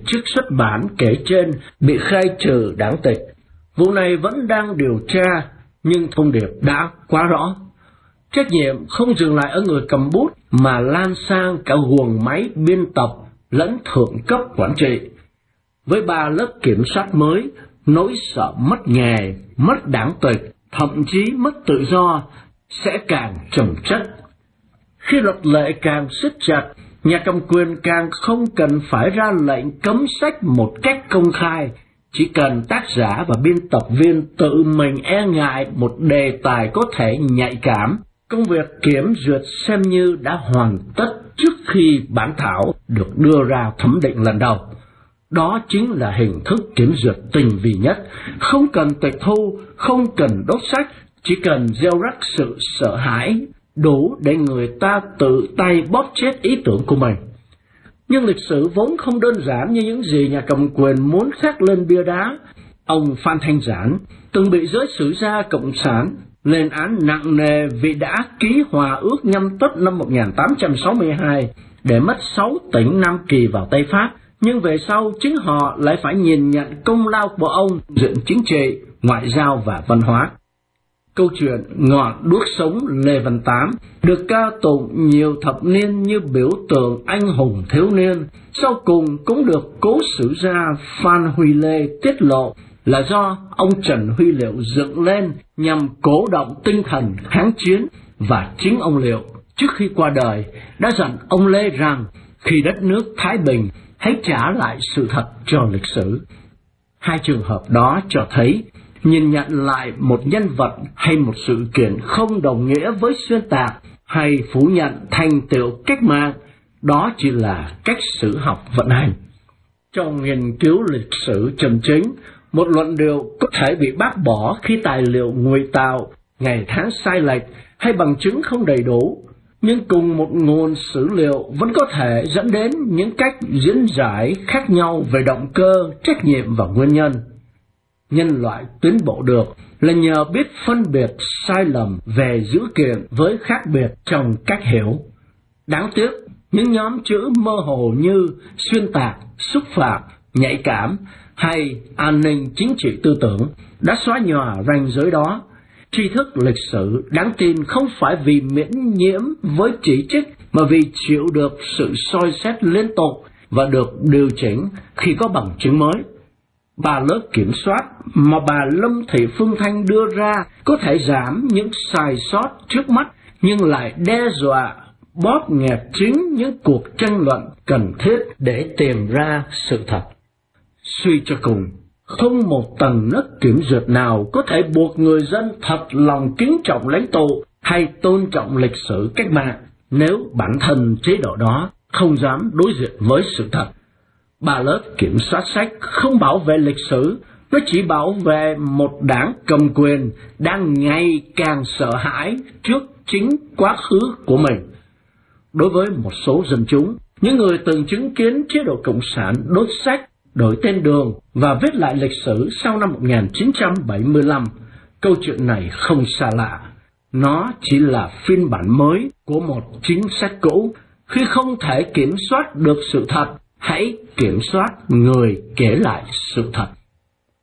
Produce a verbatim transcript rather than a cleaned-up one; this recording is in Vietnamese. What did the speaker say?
trước xuất bản kể trên bị khai trừ đảng tịch. Vụ này vẫn đang điều tra, nhưng thông điệp đã quá rõ. Trách nhiệm không dừng lại ở người cầm bút mà lan sang cả guồng máy biên tập lẫn thượng cấp quản trị. Với ba lớp kiểm soát mới, nỗi sợ mất nghề, mất đảng tịch, thậm chí mất tự do sẽ càng chồng chất. Khi luật lệ càng siết chặt, nhà cầm quyền càng không cần phải ra lệnh cấm sách một cách công khai, chỉ cần tác giả và biên tập viên tự mình e ngại một đề tài có thể nhạy cảm, công việc kiểm duyệt xem như đã hoàn tất trước khi bản thảo được đưa ra thẩm định lần đầu. Đó chính là hình thức kiểm duyệt tình vì nhất, không cần tịch thu, không cần đốt sách, chỉ cần gieo rắc sự sợ hãi, đủ để người ta tự tay bóp chết ý tưởng của mình. Nhưng lịch sử vốn không đơn giản như những gì nhà cầm quyền muốn khắc lên bia đá. Ông Phan Thanh Giản từng bị giới sử gia Cộng sản lên án nặng nề vì đã ký hòa ước Nhâm Tuất năm một nghìn tám trăm sáu mươi hai để mất sáu tỉnh Nam Kỳ vào tay Pháp, nhưng về sau chính họ lại phải nhìn nhận công lao của ông dựng chính trị, ngoại giao và văn hóa. Câu chuyện ngọn đuốc sống Lê Văn Tám được ca tụng nhiều thập niên như biểu tượng anh hùng thiếu niên, sau cùng cũng được cố sử gia Phan Huy Lê tiết lộ là do ông Trần Huy Liệu dựng lên nhằm cổ động tinh thần kháng chiến, và chính ông Liệu trước khi qua đời đã dặn ông Lê rằng khi đất nước thái bình hãy trả lại sự thật cho lịch sử. Hai trường hợp đó cho thấy nhìn nhận lại một nhân vật hay một sự kiện không đồng nghĩa với xuyên tạc hay phủ nhận thành tựu cách mạng, đó chỉ là cách sử học vận hành. Trong nghiên cứu lịch sử chân chính, một luận điệu có thể bị bác bỏ khi tài liệu ngụy tạo, ngày tháng sai lệch hay bằng chứng không đầy đủ, nhưng cùng một nguồn sử liệu vẫn có thể dẫn đến những cách diễn giải khác nhau về động cơ, trách nhiệm và nguyên nhân. Nhân loại tiến bộ được là nhờ biết phân biệt sai lầm về dữ kiện với khác biệt trong cách hiểu. Đáng tiếc, những nhóm chữ mơ hồ như xuyên tạc, xúc phạm, nhạy cảm hay an ninh chính trị tư tưởng đã xóa nhòa ranh giới đó. Tri thức lịch sử đáng tin không phải vì miễn nhiễm với chỉ trích, mà vì chịu được sự soi xét liên tục và được điều chỉnh khi có bằng chứng mới. Ba lớp kiểm soát mà bà Lâm Thị Phương Thanh đưa ra có thể giảm những sai sót trước mắt, nhưng lại đe dọa bóp nghẹt chính những cuộc tranh luận cần thiết để tìm ra sự thật. Suy cho cùng, không một tầng nấc kiểm duyệt nào có thể buộc người dân thật lòng kính trọng lãnh tụ hay tôn trọng lịch sử cách mạng nếu bản thân chế độ đó không dám đối diện với sự thật. Ba lớp kiểm soát sách không bảo vệ lịch sử, nó chỉ bảo vệ một đảng cầm quyền đang ngày càng sợ hãi trước chính quá khứ của mình. Đối với một số dân chúng, những người từng chứng kiến chế độ Cộng sản đốt sách, đổi tên đường và viết lại lịch sử sau năm một nghìn chín trăm bảy mươi lăm, câu chuyện này không xa lạ. Nó chỉ là phiên bản mới của một chính sách cũ. Khi không thể kiểm soát được sự thật, hãy kiểm soát người kể lại sự thật.